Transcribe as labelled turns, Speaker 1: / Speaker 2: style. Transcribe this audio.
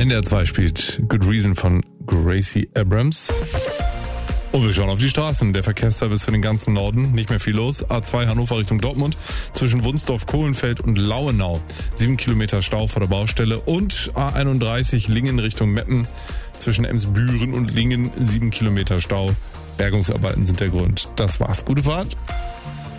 Speaker 1: NDR 2 spielt Good Reason von Gracie Abrams. Und wir schauen auf die Straßen. Der Verkehrsservice für den ganzen Norden. Nicht mehr viel los. A2 Hannover Richtung Dortmund. Zwischen Wunsdorf, Kohlenfeld und Lauenau. 7 Kilometer Stau vor der Baustelle. Und A31 Lingen Richtung Meppen. Zwischen Emsbüren und Lingen 7 Kilometer Stau. Bergungsarbeiten sind der Grund. Das war's. Gute Fahrt.